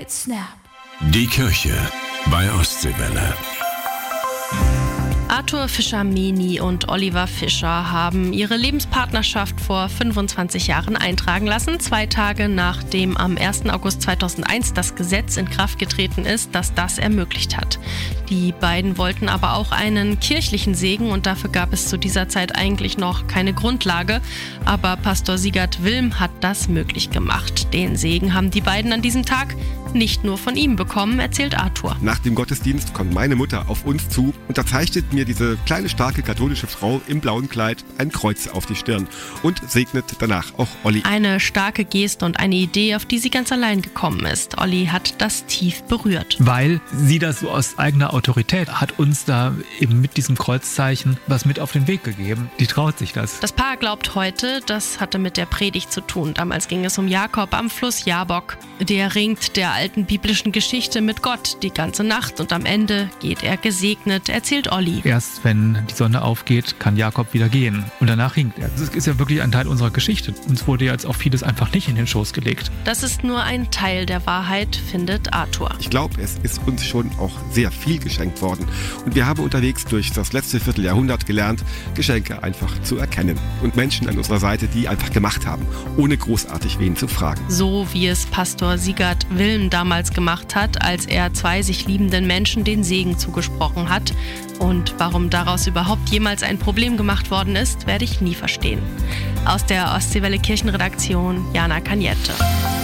right snap. Die Kirche bei Ostseewelle. Arthur Fischer-Mehny und Oliver Fischer haben ihre Lebenspartnerschaft vor 25 Jahren eintragen lassen, 2 Tage nachdem am 1. August 2001 das Gesetz in Kraft getreten ist, das das ermöglicht hat. Die beiden wollten aber auch einen kirchlichen Segen und dafür gab es zu dieser Zeit eigentlich noch keine Grundlage. Aber Pastor Sigurd Wilm hat das möglich gemacht. Den Segen haben die beiden an diesem Tag nicht nur von ihm bekommen, erzählt Arthur. Nach dem Gottesdienst kommt meine Mutter auf uns zu und da zeichnet mir diese kleine, starke katholische Frau im blauen Kleid ein Kreuz auf die Stirn und segnet danach auch Olli. Eine starke Geste und eine Idee, auf die sie ganz allein gekommen ist. Olli hat das tief berührt. Weil sie das so aus eigener Autorität hat uns da eben mit diesem Kreuzzeichen was mit auf den Weg gegeben. Die traut sich das. Das Paar glaubt heute, das hatte mit der Predigt zu tun. Damals ging es um Jakob am Fluss Jabok. Der ringt der alten biblischen Geschichte mit Gott die ganze Nacht und am Ende geht er gesegnet, erzählt Olli. Erst wenn die Sonne aufgeht, kann Jakob wieder gehen und danach ringt er. Das ist ja wirklich ein Teil unserer Geschichte. Uns wurde jetzt auch vieles einfach nicht in den Schoß gelegt. Das ist nur ein Teil der Wahrheit, findet Arthur. Ich glaube, es ist uns schon auch sehr viel geschenkt worden. Und wir haben unterwegs durch das letzte Vierteljahrhundert gelernt, Geschenke einfach zu erkennen. Und Menschen an unserer Seite, die einfach gemacht haben, ohne großartig wen zu fragen. So wie es Pastor Sigurd Wilm damals gemacht hat, als er 2 sich liebenden Menschen den Segen zugesprochen hat. Und warum daraus überhaupt jemals ein Problem gemacht worden ist, werde ich nie verstehen. Aus der Ostseewelle Kirchenredaktion, Jana Kaniette.